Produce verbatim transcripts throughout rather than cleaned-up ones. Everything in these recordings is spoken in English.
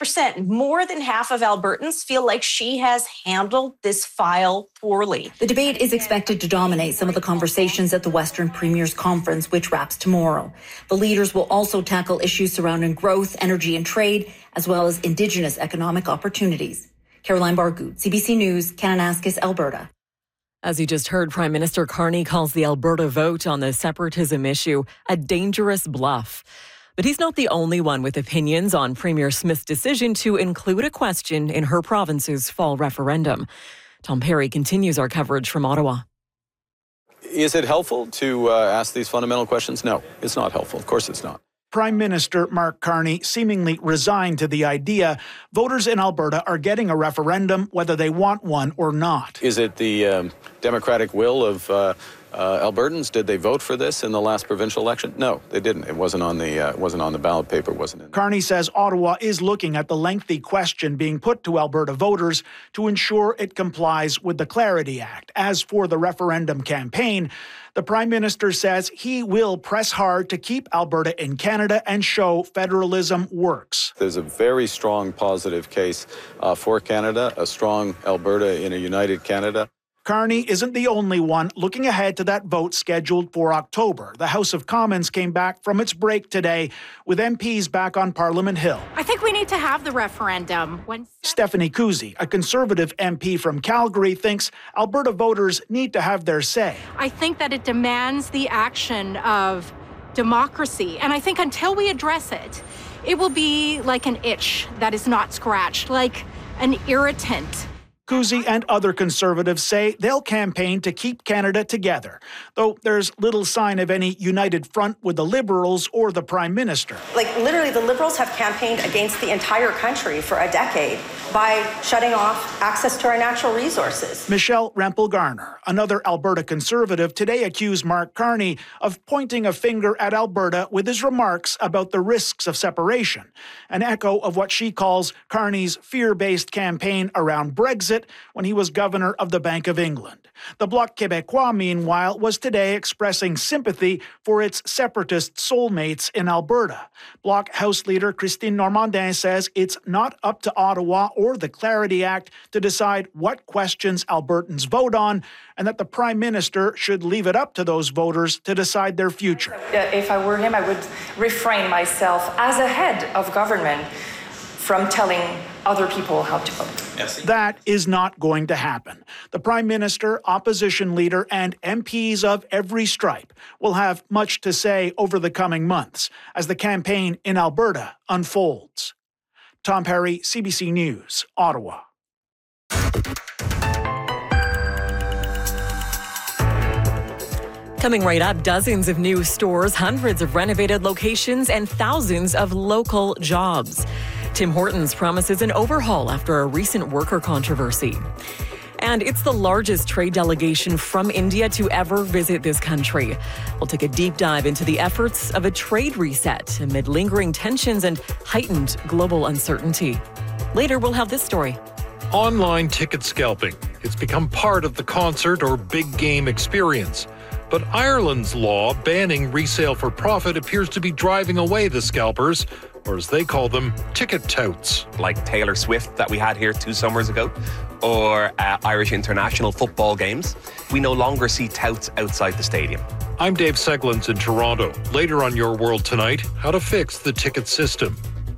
percent, more than half of Albertans feel like she has handled this file poorly. The debate is expected to dominate some of the conversations at the Western Premiers Conference, which wraps tomorrow. The leaders will also tackle issues surrounding growth, energy and trade, as well as Indigenous economic opportunities. Caroline Bargood, C B C News, Kananaskis, Alberta. As you just heard, Prime Minister Carney calls the Alberta vote on the separatism issue a dangerous bluff. But he's not the only one with opinions on Premier Smith's decision to include a question in her province's fall referendum. Tom Perry continues our coverage from Ottawa. Is it helpful to uh, ask these fundamental questions? No, it's not helpful. Of course it's not. Prime Minister Mark Carney seemingly resigned to the idea voters in Alberta are getting a referendum whether they want one or not. Is it the um, democratic will of uh, uh, Albertans? Did they vote for this in the last provincial election? No, they didn't. It wasn't on the uh, wasn't on the ballot paper. Wasn't in. Carney says Ottawa is looking at the lengthy question being put to Alberta voters to ensure it complies with the Clarity Act. As for the referendum campaign, the Prime Minister says he will press hard to keep Alberta in Canada and show federalism works. There's a very strong positive case uh, for Canada, a strong Alberta in a united Canada. Carney isn't the only one looking ahead to that vote scheduled for October. The House of Commons came back from its break today with M Ps back on Parliament Hill. I think we need to have the referendum. When Stephanie Kusi, a Conservative M P from Calgary, thinks Alberta voters need to have their say. I think that it demands the action of democracy. And I think until we address it, it will be like an itch that is not scratched, like an irritant. Kusi and other Conservatives say they'll campaign to keep Canada together, though there's little sign of any united front with the Liberals or the Prime Minister. Like, literally, the Liberals have campaigned against the entire country for a decade by shutting off access to our natural resources. Michelle Rempel-Garner, another Alberta Conservative, today accused Mark Carney of pointing a finger at Alberta with his remarks about the risks of separation, an echo of what she calls Carney's fear-based campaign around Brexit when he was governor of the Bank of England. The Bloc Québécois, meanwhile, was today expressing sympathy for its separatist soulmates in Alberta. Bloc House Leader Christine Normandin says it's not up to Ottawa or the Clarity Act to decide what questions Albertans vote on, and that the Prime Minister should leave it up to those voters to decide their future. If I were him, I would refrain myself as a head of government from telling other people how to vote. Yes. That is not going to happen. The Prime Minister, opposition leader, and M Ps of every stripe will have much to say over the coming months as the campaign in Alberta unfolds. Tom Perry, C B C News, Ottawa. Coming right up, dozens of new stores, hundreds of renovated locations, and thousands of local jobs. Tim Hortons promises an overhaul after a recent worker controversy. And it's the largest trade delegation from India to ever visit this country. We'll take a deep dive into the efforts of a trade reset amid lingering tensions and heightened global uncertainty. Later, we'll have this story. Online ticket scalping. It's become part of the concert or big game experience. But Ireland's law banning resale for profit appears to be driving away the scalpers, or as they call them, ticket touts. Like Taylor Swift that we had here two summers ago, or uh, Irish international football games. We no longer see touts outside the stadium. I'm Dave Seglins in Toronto. Later on Your World Tonight, how to fix the ticket system.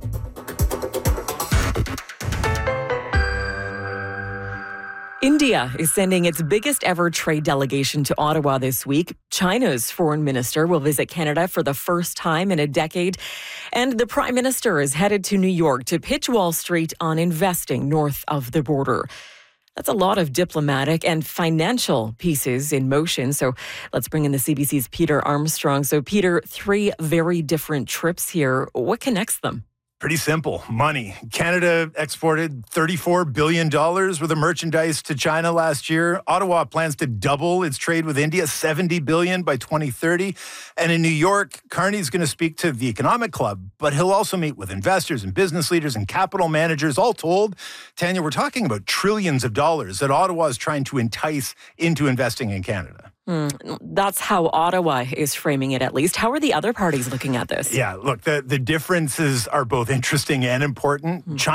India is sending its biggest ever trade delegation to Ottawa this week. China's foreign minister will visit Canada for the first time in a decade. And the Prime Minister is headed to New York to pitch Wall Street on investing north of the border. That's a lot of diplomatic and financial pieces in motion. So let's bring in the C B C's Peter Armstrong. So Peter, three very different trips here. What connects them? Pretty simple. Money. Canada exported thirty-four billion dollars worth of merchandise to China last year. Ottawa plans to double its trade with India, seventy billion dollars by twenty thirty. And in New York, Carney's going to speak to the Economic Club, but he'll also meet with investors and business leaders and capital managers. All told, Tanya, we're talking about trillions of dollars that Ottawa is trying to entice into investing in Canada. Mm, that's how Ottawa is framing it, at least. How are the other parties looking at this? Yeah, look, the, the differences are both interesting and important. Mm. China